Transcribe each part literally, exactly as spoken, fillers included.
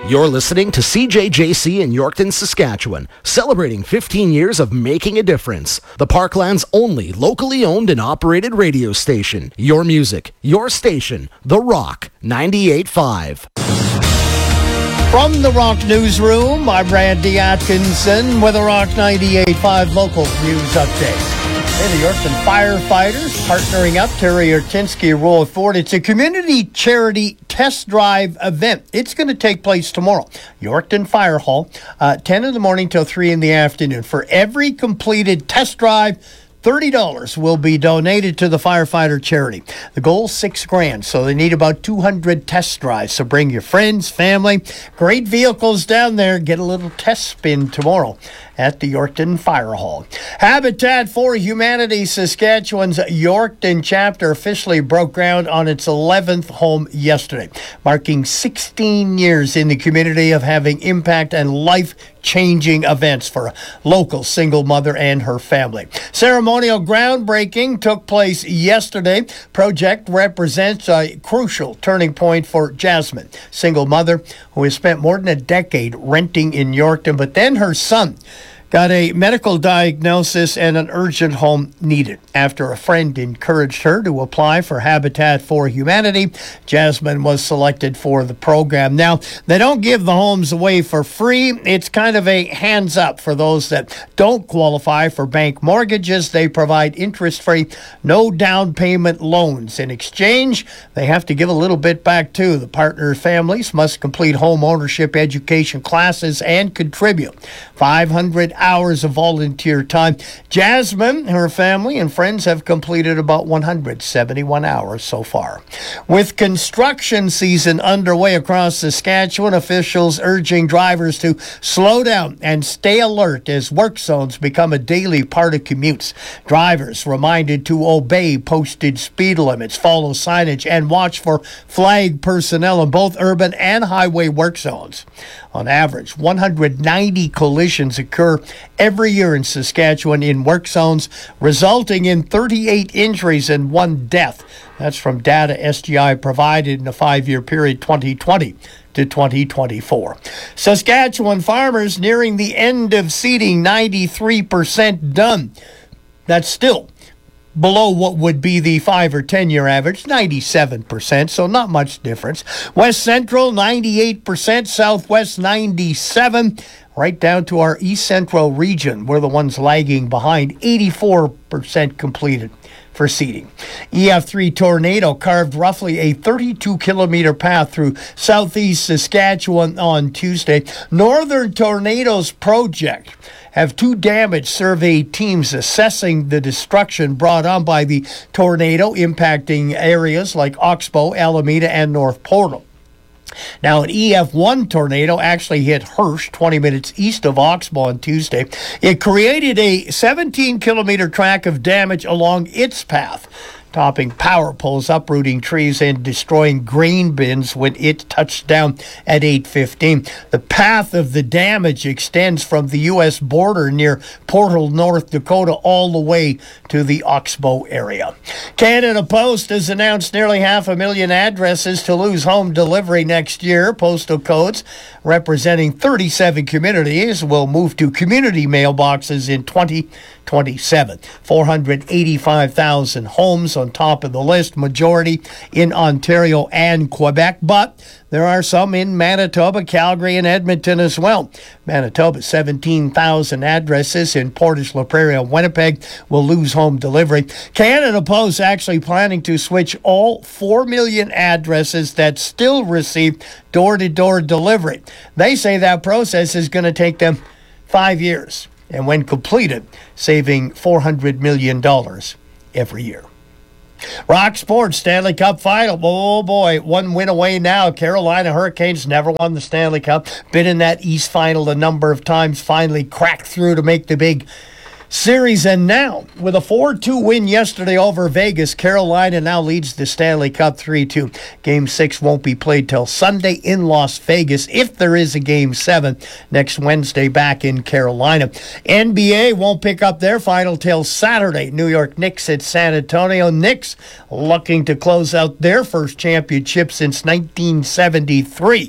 You're listening to C J J C in Yorkton, Saskatchewan, celebrating fifteen years of making a difference. The Parkland's only locally owned and operated radio station. Your music, your station, The Rock ninety-eight point five. From the Rock Newsroom, I'm Randy Atkinson with a Rock ninety-eight point five local news update. Hey, the Yorkton firefighters partnering up, Terry Urtinsky, Roll Ford. It's a community charity test drive event. It's going to take place tomorrow. Yorkton Fire Hall, uh, ten in the morning till three in the afternoon. For every completed test drive, thirty dollars will be donated to the firefighter charity. The goal, six grand, so they need about two hundred test drives. So bring your friends, family, great vehicles down there. Get a little test spin tomorrow at the Yorkton Fire Hall. Habitat for Humanity Saskatchewan's Yorkton chapter officially broke ground on its eleventh home yesterday, marking sixteen years in the community of having impact and life-changing events for a local single mother and her family. Ceremonial groundbreaking took place yesterday. Project represents a crucial turning point for Jasmine, single mother who has spent more than a decade renting in Yorkton, but then her son got a medical diagnosis and an urgent home needed. After a friend encouraged her to apply for Habitat for Humanity, Jasmine was selected for the program. Now, they don't give the homes away for free. It's kind of a hands up for those that don't qualify for bank mortgages. They provide interest-free, no down payment loans. In exchange, they have to give a little bit back too. The partner families must complete home ownership education classes and contribute five hundred hours of volunteer time. Jasmine, her family, and friends have completed about one hundred seventy-one hours so far. With construction season underway across Saskatchewan, officials urging drivers to slow down and stay alert as work zones become a daily part of commutes. Drivers reminded to obey posted speed limits, follow signage, and watch for flag personnel in both urban and highway work zones. On average, one hundred ninety collisions occur every year in Saskatchewan in work zones, resulting in thirty-eight injuries and one death. That's from data S G I provided in a five-year period, twenty twenty to twenty twenty-four. Saskatchewan farmers nearing the end of seeding, ninety-three percent done. That's still below what would be the five or ten year average, ninety-seven percent, so not much difference. West Central, ninety-eight percent, Southwest, ninety-seven, right down to our East Central region. We're the ones lagging behind, eighty-four percent completed for seeding. E F three tornado carved roughly a thirty-two kilometer path through southeast Saskatchewan on Tuesday. Northern Tornadoes Project have two damage survey teams assessing the destruction brought on by the tornado, impacting areas like Oxbow, Alameda, and North Portal. Now, an E F one tornado actually hit Hirsch, twenty minutes east of Oxbow on Tuesday. It created a seventeen kilometer track of damage along its path, topping power poles, uprooting trees, and destroying grain bins when it touched down at eight fifteen. The path of the damage extends from the U S border near Portal, North Dakota, all the way to the Oxbow area. Canada Post has announced nearly half a million addresses to lose home delivery next year. Postal codes representing thirty-seven communities will move to community mailboxes in twenty twenty-seven. four hundred eighty-five thousand homes on top of the list, majority in Ontario and Quebec, but there are some in Manitoba, Calgary, and Edmonton as well. Manitoba, seventeen thousand addresses in Portage La Prairie and Winnipeg will lose home delivery. Canada Post actually planning to switch all four million addresses that still receive door-to-door delivery. They say that process is going to take them five years. And when completed, saving four hundred million dollars every year. Rock Sports Stanley Cup Final. Oh, boy, one win away now. Carolina Hurricanes never won the Stanley Cup. Been in that East Final a number of times. Finally cracked through to make the big series. And now, with a four two win yesterday over Vegas, Carolina now leads the Stanley Cup three two. Game six won't be played till Sunday in Las Vegas, if there is a Game seven next Wednesday back in Carolina. N B A won't pick up their final till Saturday. New York Knicks at San Antonio. Knicks looking to close out their first championship since nineteen seventy-three.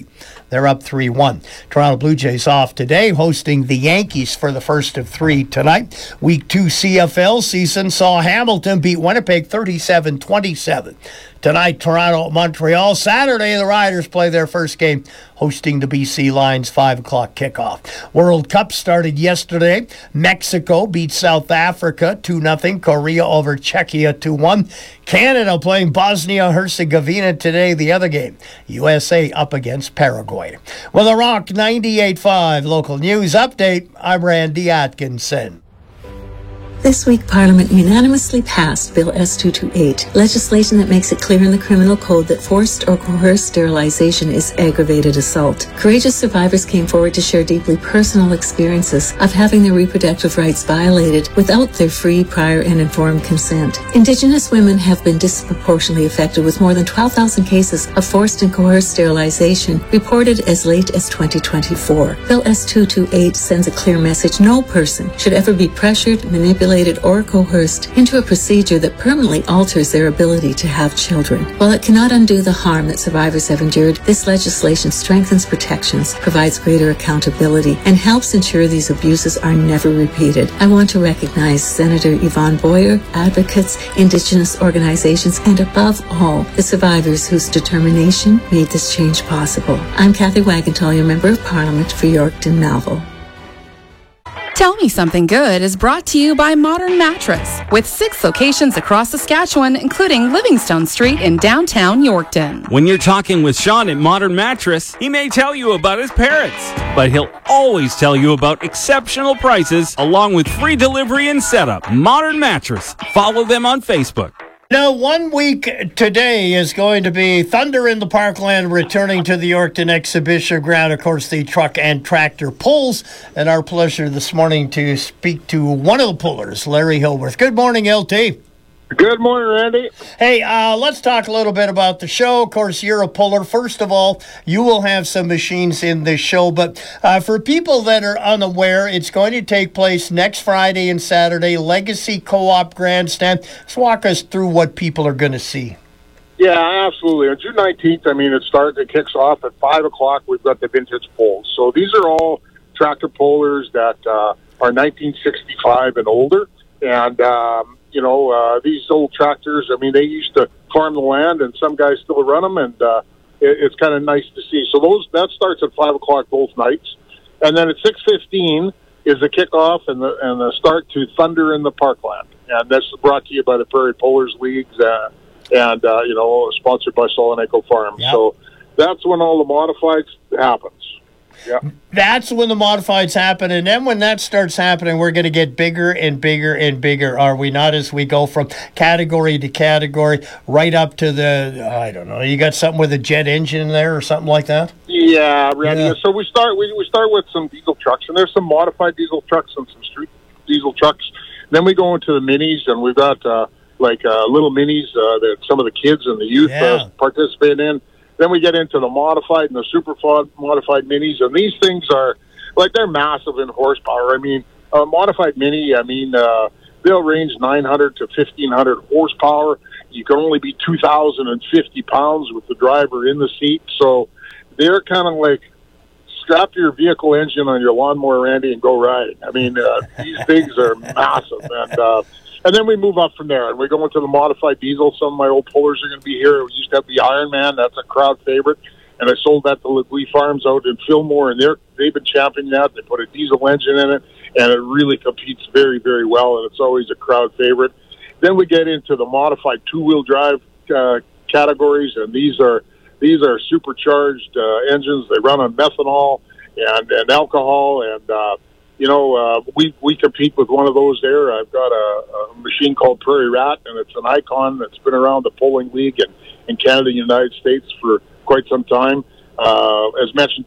They're up three one. Toronto Blue Jays off today, hosting the Yankees for the first of three tonight. Week two C F L season saw Hamilton beat Winnipeg thirty-seven twenty-seven. Tonight, Toronto, Montreal. Saturday, the Riders play their first game, hosting the B C Lions, five o'clock kickoff. World Cup started yesterday. Mexico beat South Africa two nothing. Korea over Czechia two one. Canada playing Bosnia-Herzegovina today, the other game. U S A up against Paraguay. Well, the Rock ninety-eight point five local news update. I'm Randy Atkinson. This week, Parliament unanimously passed Bill S two twenty-eight, legislation that makes it clear in the criminal code that forced or coerced sterilization is aggravated assault. Courageous survivors came forward to share deeply personal experiences of having their reproductive rights violated without their free, prior, and informed consent. Indigenous women have been disproportionately affected, with more than twelve thousand cases of forced and coerced sterilization reported as late as twenty twenty-four. Bill S two twenty-eight sends a clear message: no person should ever be pressured, manipulated, or coerced into a procedure that permanently alters their ability to have children. While it cannot undo the harm that survivors have endured, this legislation strengthens protections, provides greater accountability, and helps ensure these abuses are never repeated. I want to recognize Senator Yvonne Boyer, advocates, Indigenous organizations, and above all, the survivors whose determination made this change possible. I'm Kathy Wagentall, your Member of Parliament for Yorkton Melville. Tell Me Something Good is brought to you by Modern Mattress, with six locations across Saskatchewan, including Livingstone Street in downtown Yorkton. When you're talking with Sean at Modern Mattress, he may tell you about his parrots, but he'll always tell you about exceptional prices along with free delivery and setup. Modern Mattress. Follow them on Facebook. Now, one week today is going to be Thunder in the Parkland returning to the Yorkton Exhibition Ground. Of course, the truck and tractor pulls. And our pleasure this morning to speak to one of the pullers, Larry Hillworth. Good morning, L T. Good morning, Randy. Hey, uh, let's talk a little bit about the show. Of course, you're a puller. First of all, you will have some machines in this show. But uh, for people that are unaware, it's going to take place next Friday and Saturday, Legacy Co-op Grandstand. Let's walk us through what people are going to see. Yeah, absolutely. On June nineteenth, I mean, it starts, it kicks off at five o'clock. We've got the vintage pulls. So these are all tractor pullers that uh, are nineteen sixty-five and older. And, um, you know, uh, these old tractors, I mean, they used to farm the land, and some guys still run them, and uh, it, it's kind of nice to see. So those that starts at five o'clock both nights. And then at six fifteen is the kickoff and the, and the start to Thunder in the Parkland. And that's brought to you by the Prairie Pullers Leagues uh, and, uh, you know, sponsored by Solonico Farms. Yep. So that's when all the modifieds happens. Yeah. That's when the modifieds happen, and then when that starts happening, we're going to get bigger and bigger and bigger, are we not, as we go from category to category, right up to the, I don't know, you got something with a jet engine there or something like that? Yeah, Randy. Yeah. So we start we, we start with some diesel trucks, and there's some modified diesel trucks and some street diesel trucks. Then we go into the minis, and we've got uh, like uh, little minis uh, that some of the kids and the youth yeah. uh, participate in. Then we get into the modified and the super modified minis, and these things are, like, they're massive in horsepower. I mean, a modified mini, I mean, uh, they'll range nine hundred to fifteen hundred horsepower. You can only be two thousand fifty pounds with the driver in the seat, so they're kind of like, strap your vehicle engine on your lawnmower, Randy, and go riding. I mean, uh, these things are massive, and uh, and then we move up from there, and we go into the modified diesel. Some of my old pullers are going to be here. We used to have the Iron Man. That's a crowd favorite, and I sold that to Legui Farms out in Fillmore, and they're, they've been championing that. They put a diesel engine in it, and it really competes very, very well, and it's always a crowd favorite. Then we get into the modified two-wheel drive uh, categories, and these are these are supercharged uh, engines. They run on methanol and, and alcohol, and uh, you know, uh, we, we compete with one of those there. I've got a, a machine called Prairie Rat, and it's an icon that's been around the Pulling League in, in Canada and the United States for quite some time. Uh, as mentioned,